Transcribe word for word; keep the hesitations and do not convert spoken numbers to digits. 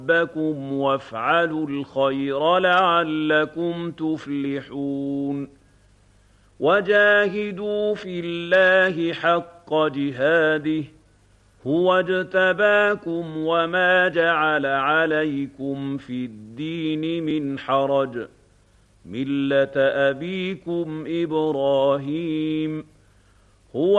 رَبَّكُمْ وَافْعَلُوا الْخَيْرَ لَعَلَّكُمْ تُفْلِحُونَ وَجَاهِدُوا فِي اللَّهِ حَقَّ جِهَادِهِ هُوَ اجْتَبَاكُمْ وَمَا جَعَلَ عَلَيْكُمْ فِي الدِّينِ مِنْ حَرَجٍ مِلَّةَ أَبِيكُمْ إِبْرَاهِيمَ هُوَ